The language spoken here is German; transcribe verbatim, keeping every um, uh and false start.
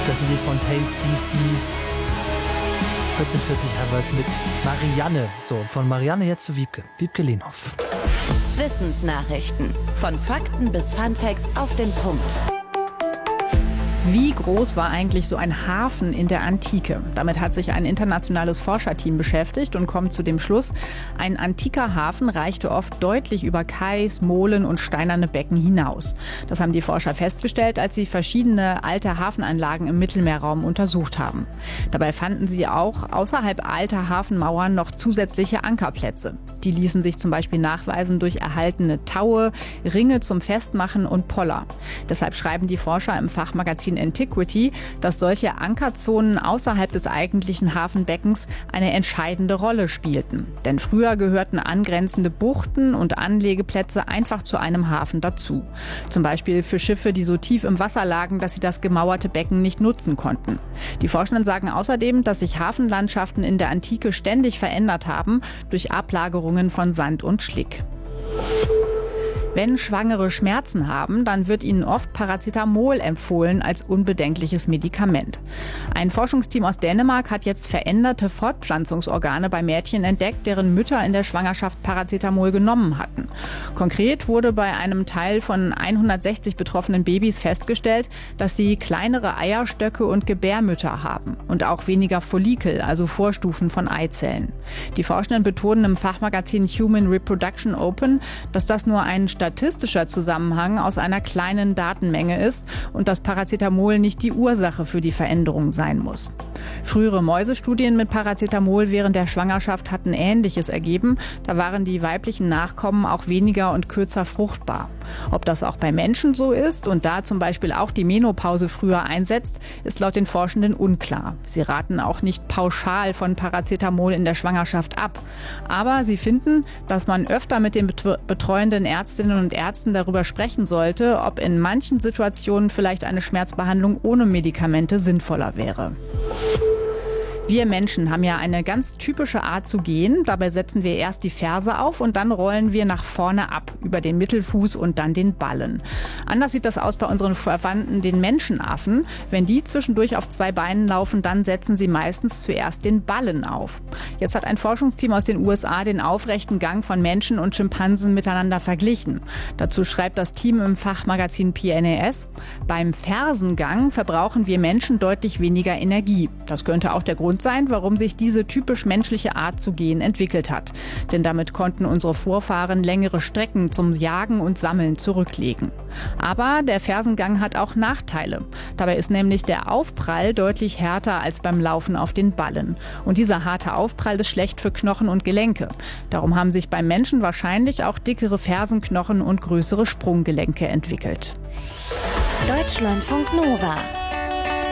Das sind die Fontaines D C. vierzehn vierzig haben wir es mit Marianne. So, von Marianne jetzt zu Wiebke. Wiebke Lehnhoff. Wissensnachrichten. Von Fakten bis Funfacts auf den Punkt. Wie groß war eigentlich so ein Hafen in der Antike? Damit hat sich ein internationales Forscherteam beschäftigt und kommt zu dem Schluss, ein antiker Hafen reichte oft deutlich über Kais, Molen und steinerne Becken hinaus. Das haben die Forscher festgestellt, als sie verschiedene alte Hafenanlagen im Mittelmeerraum untersucht haben. Dabei fanden sie auch außerhalb alter Hafenmauern noch zusätzliche Ankerplätze. Die ließen sich zum Beispiel nachweisen durch erhaltene Taue, Ringe zum Festmachen und Poller. Deshalb schreiben die Forscher im Fachmagazin Antiquity, dass solche Ankerzonen außerhalb des eigentlichen Hafenbeckens eine entscheidende Rolle spielten. Denn früher gehörten angrenzende Buchten und Anlegeplätze einfach zu einem Hafen dazu. Zum Beispiel für Schiffe, die so tief im Wasser lagen, dass sie das gemauerte Becken nicht nutzen konnten. Die Forschenden sagen außerdem, dass sich Hafenlandschaften in der Antike ständig verändert haben durch Ablagerungen von Sand und Schlick. Wenn Schwangere Schmerzen haben, dann wird ihnen oft Paracetamol empfohlen als unbedenkliches Medikament. Ein Forschungsteam aus Dänemark hat jetzt veränderte Fortpflanzungsorgane bei Mädchen entdeckt, deren Mütter in der Schwangerschaft Paracetamol genommen hatten. Konkret wurde bei einem Teil von hundertsechzig betroffenen Babys festgestellt, dass sie kleinere Eierstöcke und Gebärmütter haben und auch weniger Follikel, also Vorstufen von Eizellen. Die Forschenden betonen im Fachmagazin Human Reproduction Open, dass das nur ein statistischer Zusammenhang aus einer kleinen Datenmenge ist und dass Paracetamol nicht die Ursache für die Veränderung sein muss. Frühere Mäusestudien mit Paracetamol während der Schwangerschaft hatten Ähnliches ergeben. Da waren die weiblichen Nachkommen auch weniger und kürzer fruchtbar. Ob das auch bei Menschen so ist und da zum Beispiel auch die Menopause früher einsetzt, ist laut den Forschenden unklar. Sie raten auch nicht pauschal von Paracetamol in der Schwangerschaft ab. Aber sie finden, dass man öfter mit den betreuenden Ärztinnen und Ärzten darüber sprechen sollte, ob in manchen Situationen vielleicht eine Schmerzbehandlung ohne Medikamente sinnvoller wäre. Wir Menschen haben ja eine ganz typische Art zu gehen. Dabei setzen wir erst die Ferse auf und dann rollen wir nach vorne ab, über den Mittelfuß und dann den Ballen. Anders sieht das aus bei unseren Verwandten, den Menschenaffen. Wenn die zwischendurch auf zwei Beinen laufen, dann setzen sie meistens zuerst den Ballen auf. Jetzt hat ein Forschungsteam aus den U S A den aufrechten Gang von Menschen und Schimpansen miteinander verglichen. Dazu schreibt das Team im Fachmagazin P N A S: Beim Fersengang verbrauchen wir Menschen deutlich weniger Energie. Das könnte auch der Grund sein, warum sich diese typisch menschliche Art zu gehen entwickelt hat. Denn damit konnten unsere Vorfahren längere Strecken zum Jagen und Sammeln zurücklegen. Aber der Fersengang hat auch Nachteile. Dabei ist nämlich der Aufprall deutlich härter als beim Laufen auf den Ballen. Und dieser harte Aufprall ist schlecht für Knochen und Gelenke. Darum haben sich beim Menschen wahrscheinlich auch dickere Fersenknochen und größere Sprunggelenke entwickelt. Deutschlandfunk Nova.